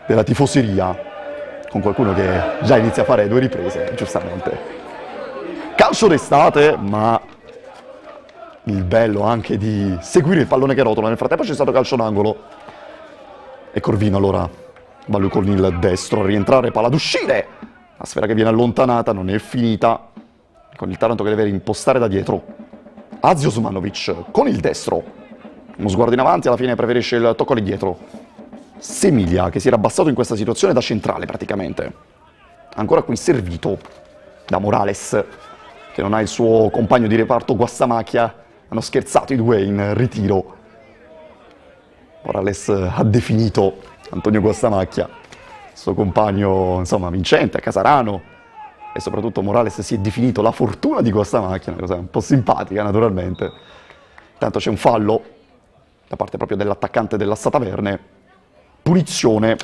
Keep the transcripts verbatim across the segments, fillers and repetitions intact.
della tifoseria, con qualcuno che già inizia a fare due riprese, giustamente. Calcio d'estate, ma il bello anche di seguire il pallone che rotola. Nel frattempo c'è stato calcio d'angolo e Corvino allora va lui con il destro a rientrare, palla d'uscire, la sfera che viene allontanata, non è finita, con il Taranto che deve impostare da dietro. Azio Osmanovic con il destro, uno sguardo in avanti, alla fine preferisce il tocco lì dietro. Semiglia che si era abbassato in questa situazione da centrale praticamente, ancora qui servito da Morales che non ha il suo compagno di reparto Guassamacchia. Hanno scherzato i due in ritiro. Morales ha definito Antonio Guassamacchia, il suo compagno, insomma, vincente, Casarano, e soprattutto Morales si è definito la fortuna di Guassamacchia, una cosa un po' simpatica naturalmente. Intanto c'è un fallo da parte proprio dell'attaccante dell'Assa Taverne, punizione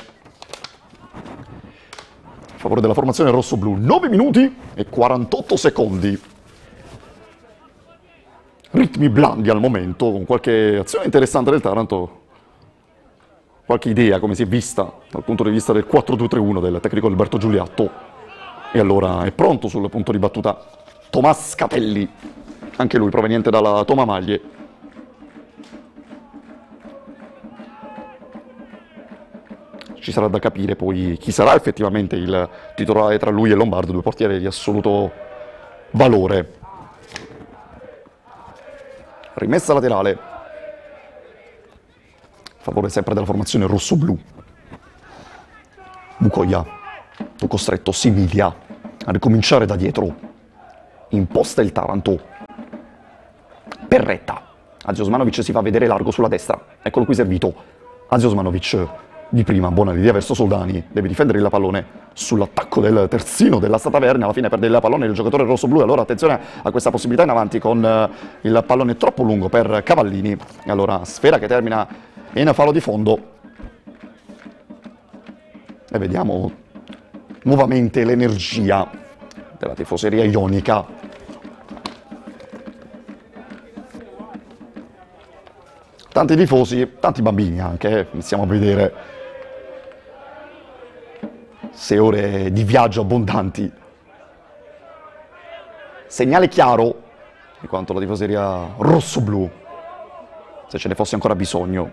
a favore della formazione rossoblu. nove minuti e quarantotto secondi. Ritmi blandi al momento, con qualche azione interessante del Taranto, qualche idea come si è vista dal punto di vista del quattro due tre uno del tecnico Alberto Giuliatto. E allora è pronto sul punto di battuta Tomas Catelli, anche lui proveniente dalla Toma Maglie. Ci sarà da capire poi chi sarà effettivamente il titolare tra lui e Lombardo, due portieri di assoluto valore. Rimessa laterale a favore sempre della formazione rossoblu. Bucoia, costretto Semiglia a ricominciare da dietro. Imposta il Taranto. Perretta. Azio Osmanovic si fa vedere largo sulla destra. Eccolo qui servito. Azio Osmanovic di prima, buona idea verso Soldani. Deve difendere il pallone sull'attacco del terzino dell'Assa Taverne. Alla fine perde il pallone il giocatore rossoblu. Allora attenzione a questa possibilità in avanti con il pallone troppo lungo per Cavallini. E allora sfera che termina in fallo di fondo. E vediamo nuovamente l'energia della tifoseria ionica. Tanti tifosi, tanti bambini anche, iniziamo a vedere sei ore di viaggio abbondanti. Segnale chiaro di quanto la tifoseria rossoblu, se ce ne fosse ancora bisogno.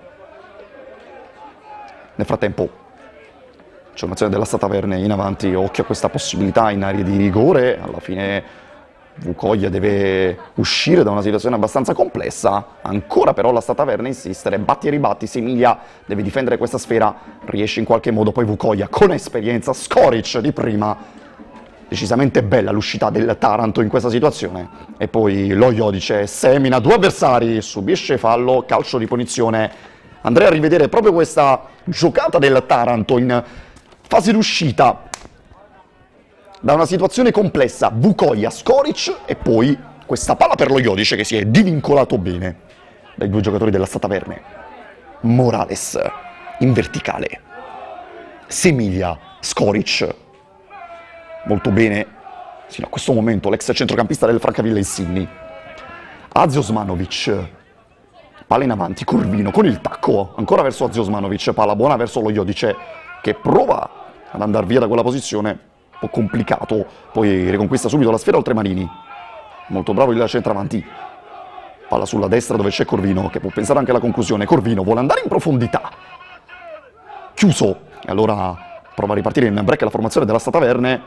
Nel frattempo c'è un'azione dell'Assa Taverne in avanti, occhio a questa possibilità in area di rigore. Alla fine Bucoia deve uscire da una situazione abbastanza complessa, ancora però l'Assa Taverne insistere, batti e ribatti, Semiglia deve difendere questa sfera, riesce in qualche modo, poi Bucoia con esperienza, Skoric di prima, decisamente bella l'uscita del Taranto in questa situazione, e poi lo Iodice semina due avversari, subisce fallo, calcio di punizione. Andrei a rivedere proprio questa giocata del Taranto in fase d'uscita da una situazione complessa. Bucoia, Skoric e poi questa palla per lo Iodice che si è divincolato bene dai due giocatori dell'Assa Taverne. Morales in verticale, Semiglia, Skoric molto bene sino a questo momento l'ex centrocampista del Francavilla Insigni. Azio Osmanovic, palla in avanti, Corvino con il tacco ancora verso Azio Osmanovic, palla buona verso lo Iodice che prova ad andare via da quella posizione, un po' complicato, poi riconquista subito la sfera oltre Marini, molto bravo il centravanti, palla sulla destra dove c'è Corvino che può pensare anche alla conclusione. Corvino vuole andare in profondità, chiuso, e allora prova a ripartire in break la formazione dell'Assa Taverne.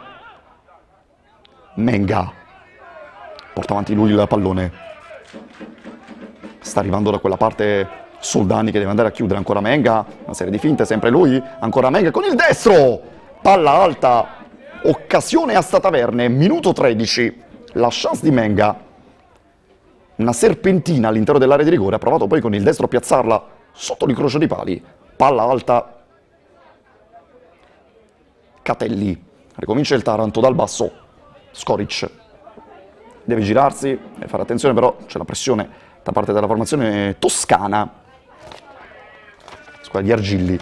Menga porta avanti lui il pallone, sta arrivando da quella parte Soldani che deve andare a chiudere, ancora Menga, una serie di finte, sempre lui, ancora Menga con il destro, palla alta, occasione Asta Taverne, minuto tredici, la chance di Menga, una serpentina all'interno dell'area di rigore, ha provato poi con il destro a piazzarla sotto l'incrocio di pali, palla alta, Catelli, ricomincia il Taranto dal basso, Skoric deve girarsi e fare attenzione, però c'è la pressione da parte della formazione toscana, squadra di Argilli.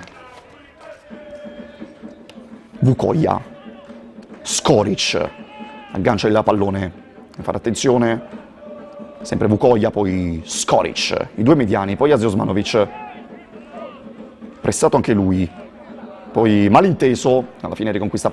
Bucoia, Skoric aggancia il pallone, fare attenzione, sempre Bucoia, poi Skoric, i due mediani, poi Azio Osmanovic, pressato anche lui, poi malinteso, alla fine riconquista